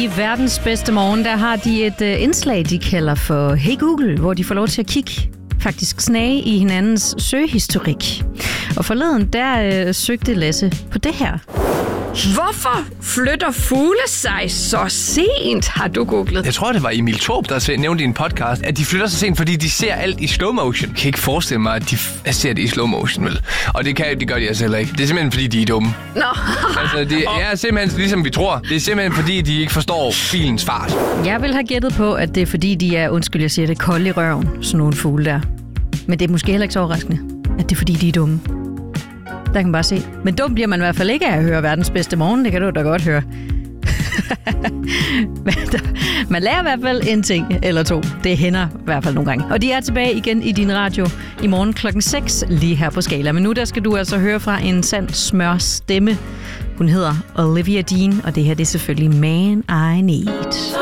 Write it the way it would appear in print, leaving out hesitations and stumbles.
I Verdens Bedste Morgen, der har de et indslag, de kalder for Hey Google, hvor de får lov til at kigge, faktisk snage i hinandens søgehistorik. Og forleden, der søgte Lasse på det her. Hvorfor flytter fugle sig så sent, har du googlet? Jeg tror, det var Emil Thorup, der nævnte i en podcast, at de flytter sig sent, fordi de ser alt i slow motion. Jeg kan ikke forestille mig, at de ser det i slow motion, vel? Og det gør de altså heller ikke. Det er simpelthen, fordi de er dumme. Nå. Altså, det er simpelthen ligesom vi tror. Det er simpelthen, fordi de ikke forstår filens fart. Jeg vil have gættet på, at det er fordi, de er, undskyld, jeg siger det, kolde i røven, sådan nogle fugle der. Men det er måske heller ikke så overraskende, at det er fordi, de er dumme. Der kan man bare se. Men dum bliver man i hvert fald ikke af at høre Verdens Bedste Morgen. Det kan du da godt høre. Man lærer i hvert fald en ting eller to. Det hænder i hvert fald nogle gange. Og de er tilbage igen i din radio i morgen 6:00 lige her på Skala. Men nu der skal du altså høre fra en sand smørstemme. Hun hedder Olivia Dean, og det her det er selvfølgelig Man I Need.